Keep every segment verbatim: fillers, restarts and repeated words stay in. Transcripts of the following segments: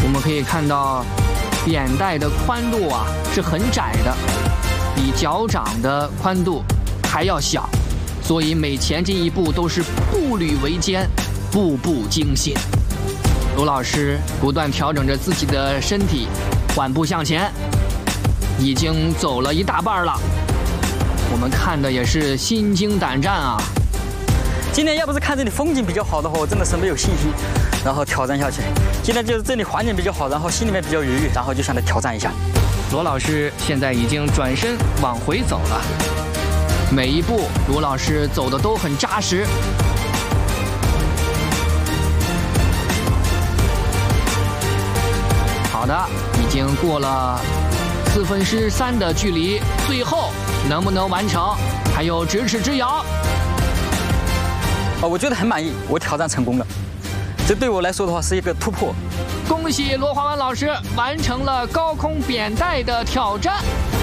我们可以看到扁带的宽度啊是很窄的，比脚掌的宽度还要小，所以每前进一步都是步履维艰，步步惊心。卢老师不断调整着自己的身体，缓步向前，已经走了一大半了。我们看的也是心惊胆战啊！ 今天要不是看这里风景比较好的话，我真的是没有信心，然后挑战下去。今天就是这里环境比较好，然后心里面比较愉悦，然后就想来挑战一下。 罗老师现在已经转身往回走了，每一步罗老师走的都很扎实。好的，已经过了四分之三的距离，最后能不能完成，还有咫尺之遥。 啊，我觉得很满意，我挑战成功了，这对我来说的话是一个突破。 恭喜罗华文老师完成了高空扁带的挑战。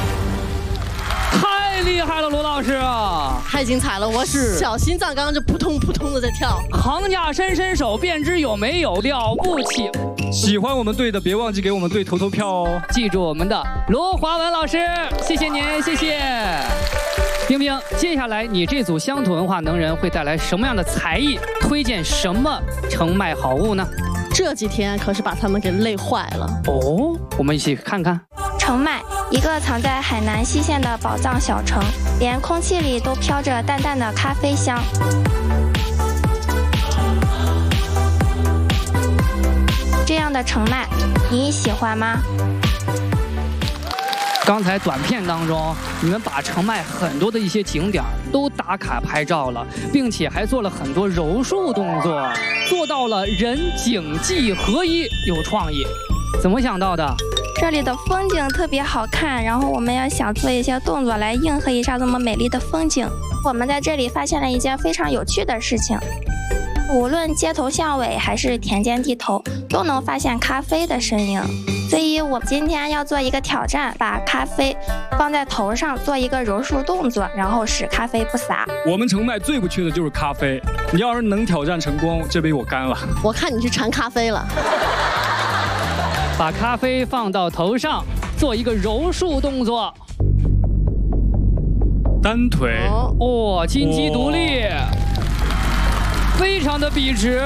太厉害了，罗老师啊！ 太精彩了，我小心脏刚刚就扑通扑通的在跳。 行家伸伸手便知有没有，了不起！ 喜欢我们队的别忘记给我们队投投票哦。 记住我们的罗华文老师，谢谢您，谢谢。冰冰，接下来你这组乡土文化能人会带来什么样的才艺？推荐什么成麦好物呢？ 这几天可是把他们给累坏了哦，我们一起看看。 澄迈，一个藏在海南西县的宝藏小城，连空气里都飘着淡淡的咖啡香。这样的澄迈，你喜欢吗？ 刚才短片当中，你们把澄迈很多的一些景点都打卡拍照了，并且还做了很多柔术动作，做到了人景技合一，有创意。怎么想到的？ 这里的风景特别好看，然后我们要想做一些动作来应和一下这么美丽的风景。我们在这里发现了一件非常有趣的事情，无论街头巷尾还是田间地头，都能发现咖啡的身影。所以我今天要做一个挑战，把咖啡放在头上做一个柔术动作，然后使咖啡不洒。 我们澄迈最不缺的就是咖啡，你要是能挑战成功，这杯我干了。 我看你去馋咖啡了。 把咖啡放到头上，做一个柔术动作。 单腿。 哦，金鸡独立，非常的笔直。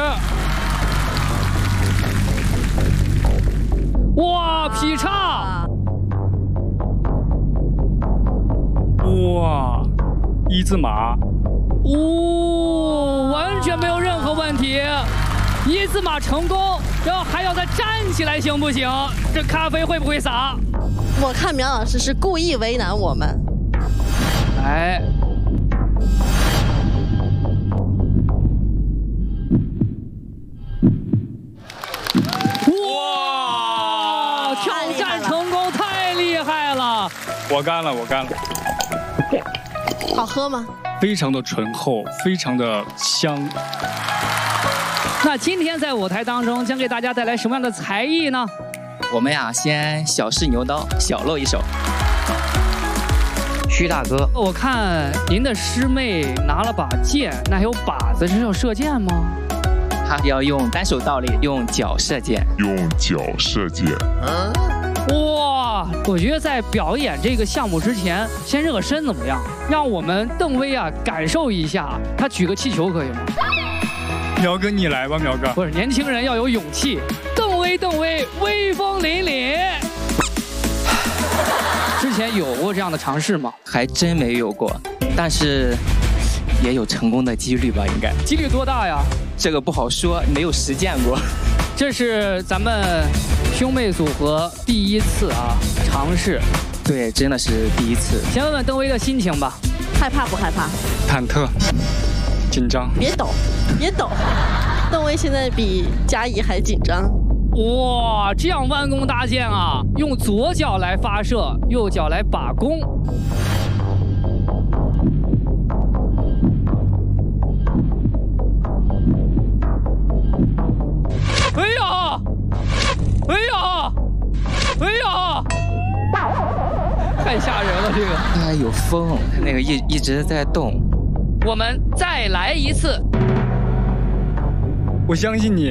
哇，劈叉！ 哇，一字马。 哦，完全没有任何问题，一字马成功，然后还要再站起来，行不行？这咖啡会不会洒？ 我看苗老师是故意为难我们。 来。 我干了，我干了。 好喝吗？ 非常的醇厚，非常的香。 那今天在舞台当中将给大家带来什么样的才艺呢？ 我们呀，先小试牛刀，小露一手。 徐大哥， 我看您的师妹拿了把剑，那还有靶子，这是要射箭吗？ 她要用单手倒立，用脚射箭。 用脚射箭。 嗯哇，我觉得在表演这个项目之前，先热身怎么样？让我们邓威啊感受一下，他举个气球可以吗？ 苗哥，你来吧，苗哥。 不是，年轻人要有勇气。邓威，邓威，威风凛凛。之前有过这样的尝试吗？ 还真没有过，但是也有成功的几率吧，应该。 几率多大呀？ 这个不好说，没有实践过。 这是咱们兄妹组合第一次啊尝试， 对，真的是第一次。 先问问邓威的心情吧， 害怕不害怕？ 忐忑，紧张。 别抖，别抖。邓威现在比佳怡还紧张。 哇，这样弯弓搭箭啊，用左脚来发射，右脚来把弓。哎呀！哎呀！哎呀！太吓人了，这个。 哎，有风，那个一一直在动。 我们再来一次。 我相信你。